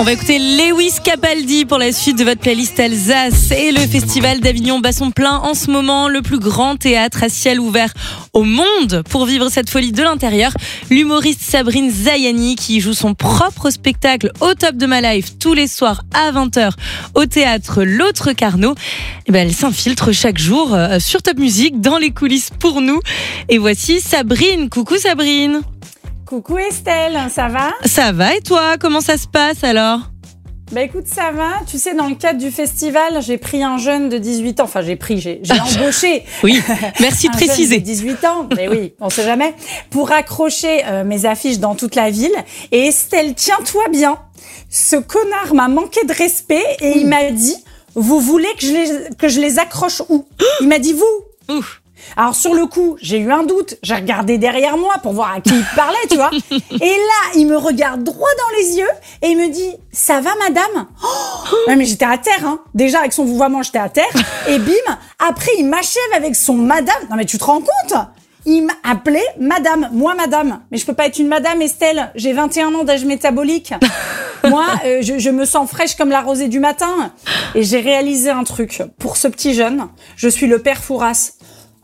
On va écouter Lewis Capaldi pour la suite de votre playlist Alsace et le festival d'Avignon bat son plein en ce moment, le plus grand théâtre à ciel ouvert au monde. Pour vivre cette folie de l'intérieur, l'humoriste Sabrine Zayani qui joue son propre spectacle au top de ma life tous les soirs à 20h au théâtre L'Autre Carnot. Elle s'infiltre chaque jour sur Top Music dans les coulisses pour nous. Et voici Sabrine. Coucou Sabrine. Coucou Estelle, ça va ? Ça va et toi ? Comment ça se passe alors ? Écoute, ça va. Tu sais, dans le cadre du festival, j'ai pris un jeune de 18 ans. Enfin, j'ai embauché. Oui, merci de préciser. Un jeune de 18 ans, mais oui, on sait jamais. Pour accrocher mes affiches dans toute la ville. Et Estelle, tiens-toi bien. Ce connard m'a manqué de respect et il m'a dit, vous voulez que je les accroche où ? Il m'a dit vous. Ouf. Alors sur le coup, j'ai eu un doute, j'ai regardé derrière moi pour voir à qui il parlait, tu vois. Et là, il me regarde droit dans les yeux et il me dit « Ça va madame ?» Ouais, mais j'étais à terre, hein. Déjà avec son vouvoiement, j'étais à terre. Et bim, après il m'achève avec son madame. Non mais tu te rends compte ? Il m'a appelé madame, moi madame. Mais je peux pas être une madame Estelle, j'ai 21 ans d'âge métabolique. Moi, je me sens fraîche comme la rosée du matin. Et j'ai réalisé un truc. Pour ce petit jeune, je suis le père Fouras.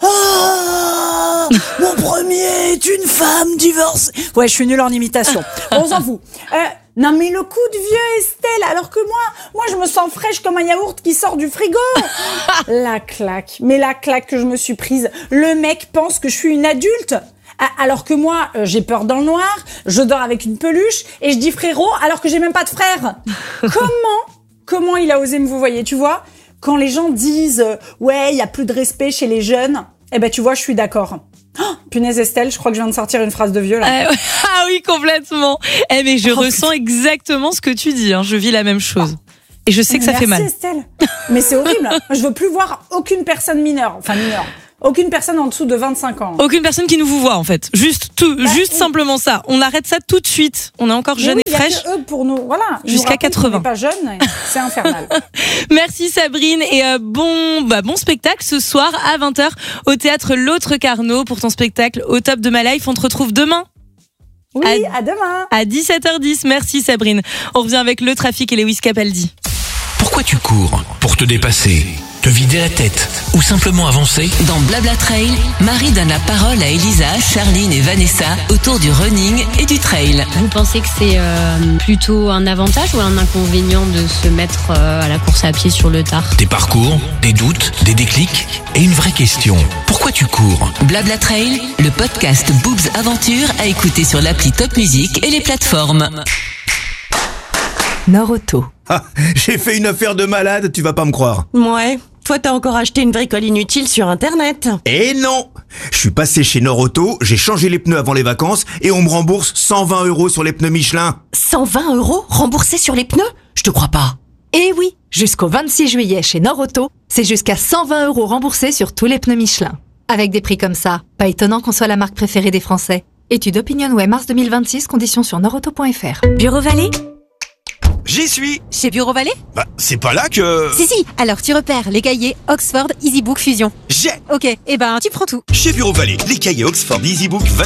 Oh, mon premier est une femme divorcée. Ouais, je suis nulle en imitation. On s'en fout. Non mais le coup de vieux Estelle, alors que moi je me sens fraîche comme un yaourt qui sort du frigo. La claque que je me suis prise. Le mec pense que je suis une adulte. Alors que moi, j'ai peur dans le noir, je dors avec une peluche et je dis frérot alors que j'ai même pas de frère. Comment il a osé me vous voyez, tu vois ? Quand les gens disent ouais, il y a plus de respect chez les jeunes, tu vois, je suis d'accord. Oh, punaise Estelle, je crois que je viens de sortir une phrase de vieux là. Ah oui, complètement. Mais je ressens exactement ce que tu dis, hein. Je vis la même chose. Et je sais que ça fait mal. Merci Estelle. Mais c'est horrible. Je veux plus voir aucune personne mineure. Aucune personne en dessous de 25 ans. Aucune personne qui nous vous voit en fait. Juste simplement ça. On arrête ça tout de suite. On est encore jeunes et fraîches. Il y a que eux pour nous. Voilà. Jusqu'à 80. On n'est pas jeunes, c'est infernal. Merci Sabrine et bon spectacle ce soir à 20h au théâtre L'Autre Carnot pour ton spectacle au top de ma life. On te retrouve demain. Oui, à demain. À 17h10. Merci Sabrine. On revient avec le trafic et Lewis Capaldi. Pourquoi tu cours ? Pour te dépasser, te vider la tête ou simplement avancer ? Dans Blabla Trail, Marie donne la parole à Elisa, Charline et Vanessa autour du running et du trail. Vous pensez que c'est plutôt un avantage ou un inconvénient de se mettre à la course à pied sur le tard ? Des parcours, des doutes, des déclics et une vraie question. Pourquoi tu cours ? Blabla Trail, le podcast Boobs Aventure à écouter sur l'appli Top Music et les plateformes. Norauto. Ah, j'ai fait une affaire de malade, tu vas pas me croire. Ouais, toi t'as encore acheté une bricole inutile sur internet. Eh non ! Je suis passé chez Norauto, j'ai changé les pneus avant les vacances et on me rembourse 120 € sur les pneus Michelin. 120 € remboursés sur les pneus ? Je te crois pas. Eh oui, jusqu'au 26 juillet chez Norauto, c'est jusqu'à 120 € remboursés sur tous les pneus Michelin. Avec des prix comme ça, pas étonnant qu'on soit la marque préférée des Français. Étude OpinionWay mars 2026, conditions sur norauto.fr. Bureau Vallée ? J'y suis. Chez Bureau Vallée ? C'est pas là que... Si, alors tu repères les cahiers Oxford EasyBook Fusion. J'ai. Ok, tu prends tout. Chez Bureau Vallée, les cahiers Oxford EasyBook